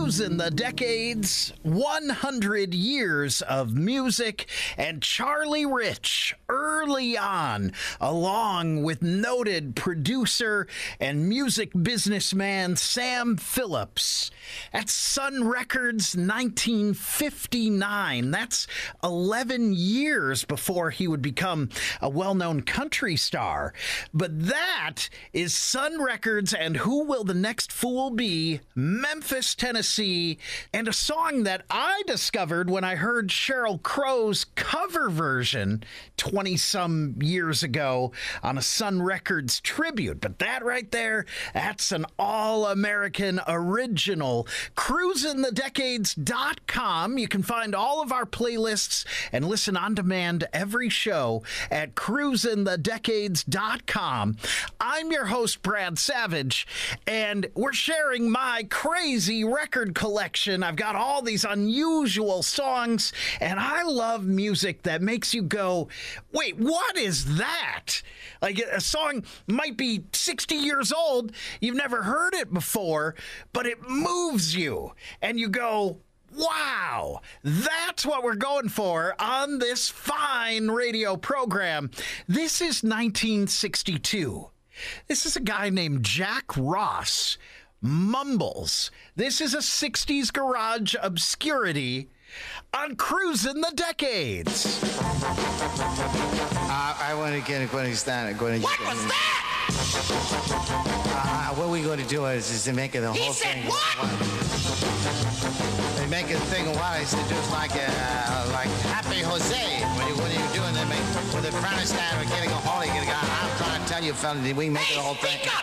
Cruising the Decades, 100 Years of Music, and Charlie Rich early on, along with noted producer and music businessman Sam Phillips. That's Sun Records 1959. That's 11 years before he would become a well-known country star. But that is Sun Records and Who Will the Next Fool Be? Memphis, Tennessee, and a song that I discovered when I heard Sheryl Crow's cover version 20-some years ago on a Sun Records tribute. But that right there, that's an all-American original. CruisinTheDecades.com. You can find all of our playlists and listen on demand to every show at CruisinTheDecades.com. I'm your host, Brad Savage, and we're sharing my crazy record collection. I've got all these unusual songs, and I love music that makes you go, wait, what is that? Like, a song might be 60 years old, you've never heard it before, but it moves you, and you go, wow, that's what we're going for on this fine radio program. This is 1962. This is a guy named Jack Ross. Mumbles. This is a 60s garage obscurity on Cruising the Decades. I want to get Gwen Stanley. What was that? What we're going to do is to make it the whole thing. He said what? They make it a thing of what? It's just like Happy Jose. When you're doing it, with the Afghanistan or getting a holy, I'm trying to tell you, fella, we make it the whole thing.